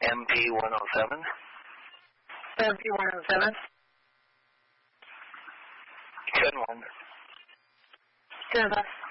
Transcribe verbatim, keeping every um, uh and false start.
M P one oh seven. M P one oh seven. ten one. ten bus.